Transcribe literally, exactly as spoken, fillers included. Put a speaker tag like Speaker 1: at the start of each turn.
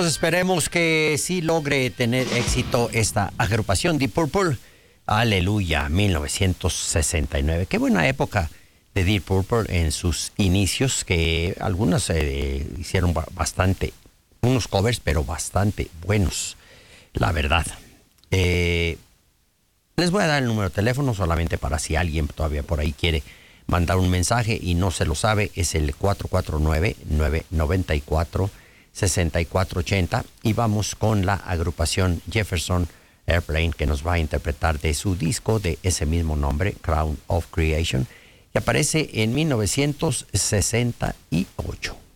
Speaker 1: Pues esperemos que sí logre tener éxito esta agrupación Deep Purple. Aleluya, mil novecientos sesenta y nueve. Qué buena época de Deep Purple en sus inicios, que algunos eh, hicieron bastante, unos covers, pero bastante buenos, la verdad. Eh, les voy a dar el número de teléfono solamente para si alguien todavía por ahí quiere mandar un mensaje y no se lo sabe. Es el cuatro cuatro nueve, nueve nueve cuatro, seis cuatro ocho cero y vamos con la agrupación Jefferson Airplane, que nos va a interpretar de su disco de ese mismo nombre, Crown of Creation, que aparece en mil novecientos sesenta y ocho.